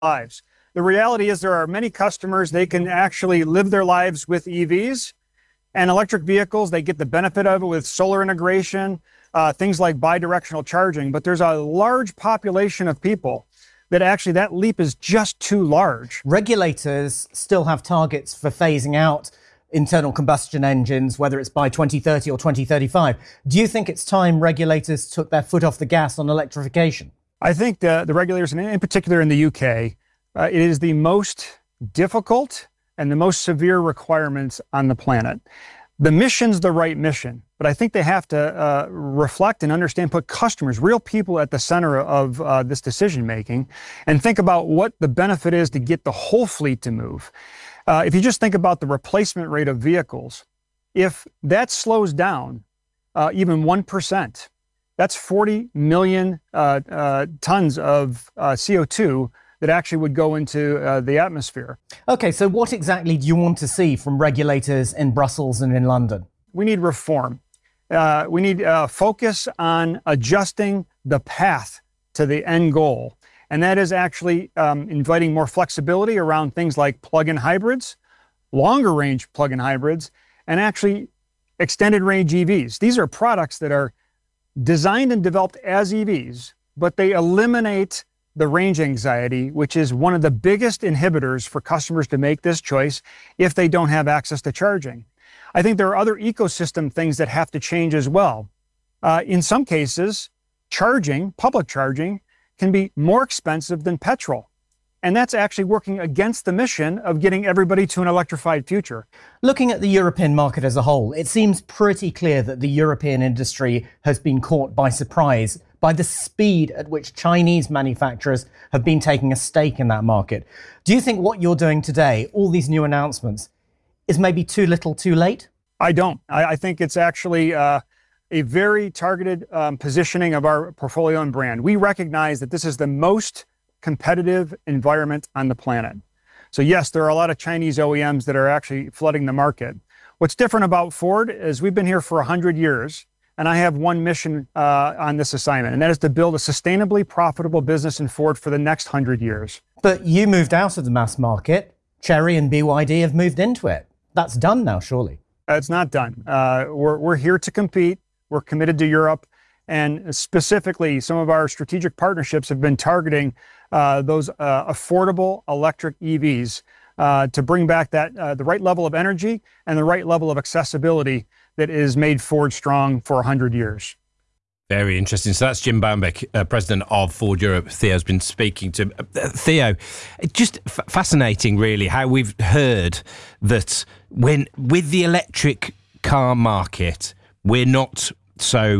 lives. The reality is there are many customers, they can actually live their lives with EVs and electric vehicles. They get the benefit of it with solar integration, things like bidirectional charging. But there's a large population of people that actually that leap is just too large. Regulators still have targets for phasing out internal combustion engines, whether it's by 2030 or 2035. Do you think it's time regulators took their foot off the gas on electrification? I think the regulators, and in particular in the UK, it is the most difficult and the most severe requirements on the planet. The mission's the right mission, but I think they have to reflect and understand, put customers, real people at the center of this decision making, and think about what the benefit is to get the whole fleet to move. If you just think about the replacement rate of vehicles, if that slows down even 1%, that's 40 million tons of CO2 that actually would go into the atmosphere. Okay, so what exactly do you want to see from regulators in Brussels and in London? We need reform. We need focus on adjusting the path to the end goal. And that is actually inviting more flexibility around things like plug-in hybrids, longer range plug-in hybrids, and actually extended range EVs. These are products that are designed and developed as EVs, but they eliminate the range anxiety, which is one of the biggest inhibitors for customers to make this choice if they don't have access to charging. I think there are other ecosystem things that have to change as well. In some cases, charging, public charging, can be more expensive than petrol. And that's actually working against the mission of getting everybody to an electrified future. Looking at the European market as a whole, it seems pretty clear that the European industry has been caught by surprise by the speed at which Chinese manufacturers have been taking a stake in that market. Do you think what you're doing today, all these new announcements, is maybe too little too late? I don't. I think it's actually a very targeted positioning of our portfolio and brand. We recognize that this is the most competitive environment on the planet. So yes, there are a lot of Chinese OEMs that are actually flooding the market. What's different about Ford is we've been here for 100 years, and I have one mission on this assignment, and that is to build a sustainably profitable business in Ford for the next 100 years. But you moved out of the mass market. Chery and BYD have moved into it. That's done now, surely. It's not done. We're here to compete. We're committed to Europe. And specifically, some of our strategic partnerships have been targeting those affordable electric EVs to bring back that the right level of energy and the right level of accessibility that has made Ford strong for 100 years. Very interesting. So that's Jim Baumbick, president of Ford Europe. Theo's been speaking to Theo. Just fascinating, really, how we've heard that when with the electric car market, we're not so